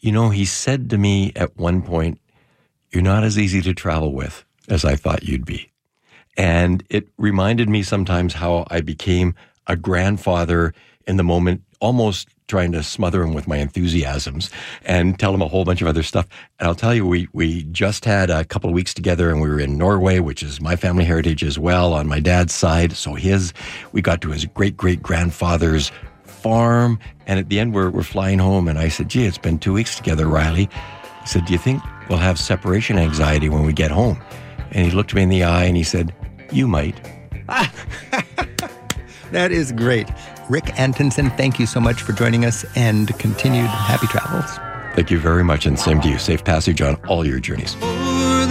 he said to me at one point, "You're not as easy to travel with as I thought you'd be." And it reminded me sometimes how I became a grandfather in the moment, almost trying to smother him with my enthusiasms and tell him a whole bunch of other stuff. And I'll tell you, we just had a couple of weeks together, and we were in Norway, which is my family heritage as well on my dad's side. So we got to his great-great-grandfather's farm. And at the end, we're flying home. And I said, "Gee, it's been 2 weeks together, Riley." He said, "Do you think we'll have separation anxiety when we get home?" And he looked me in the eye and he said, "You might." That is great. Rick Antonsen, thank you so much for joining us, and continued happy travels. Thank you very much, and same to you. Safe passage on all your journeys.